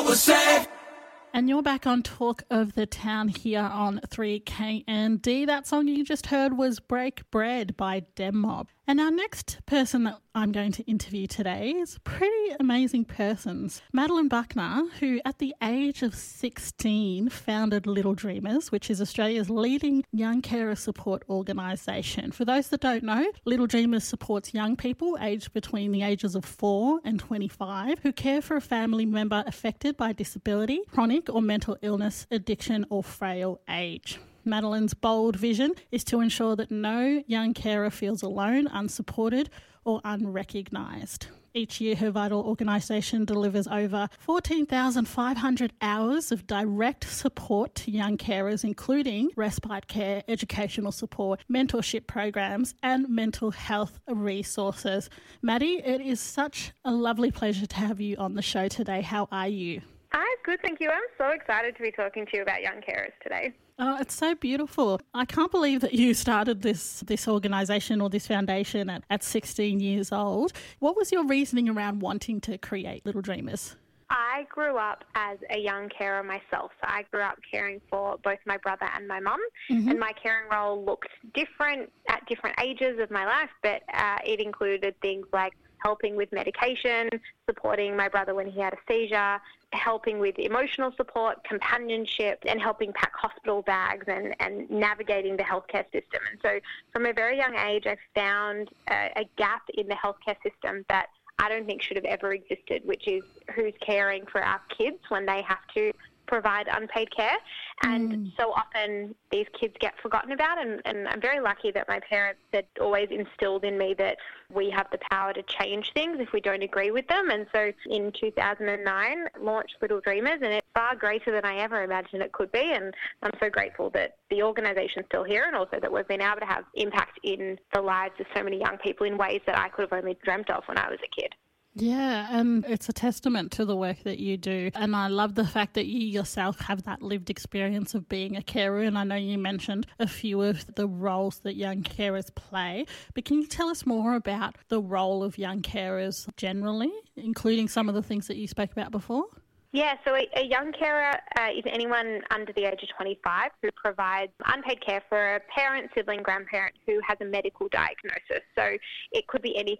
And you're back on Talk of the Town here on 3KND. That song you just heard was Break Bread by Dem Mob. And our next person that I'm going to interview today is a pretty amazing person. Madeline Buckner, who at the age of 16 founded Little Dreamers, which is Australia's leading young carer support organisation. For those that don't know, Little Dreamers supports young people aged between the ages of 4 and 25 who care for a family member affected by disability, chronic or mental illness, addiction or frail age. Madeline's bold vision is to ensure that no young carer feels alone, unsupported or unrecognised. Each year, her vital organisation delivers over 14,500 hours of direct support to young carers, including respite care, educational support, mentorship programs and mental health resources. Maddie, it is such a lovely pleasure to have you on the show today. How are you? I'm good, thank you. I'm so excited to be talking to you about young carers today. Oh, it's so beautiful. I can't believe that you started this organisation or this foundation at 16 years old. What was your reasoning around wanting to create Little Dreamers? I grew up as a young carer myself. So I grew up caring for both my brother and my mum, and my caring role looked different at different ages of my life, but it included things like helping with medication, supporting my brother when he had a seizure, helping with emotional support, companionship, and helping pack hospital bags and navigating the healthcare system. And so from a very young age, I found a gap in the healthcare system that I don't think should have ever existed, which is who's caring for our kids when they have to provide unpaid care. And so often these kids get forgotten about, and I'm very lucky that my parents had always instilled in me that we have the power to change things if we don't agree with them. And so in 2009, launched Little Dreamers, and it's far greater than I ever imagined it could be. And I'm so grateful that the organisation's still here, and also that we've been able to have impact in the lives of so many young people in ways that I could have only dreamt of when I was a kid. Yeah, and it's a testament to the work that you do. And I love the fact that you yourself have that lived experience of being a carer. And I know you mentioned a few of the roles that young carers play. But can you tell us more about the role of young carers generally, including some of the things that you spoke about before? Yeah, so a young carer is anyone under the age of 25 who provides unpaid care for a parent, sibling, grandparent who has a medical diagnosis. So it could be anything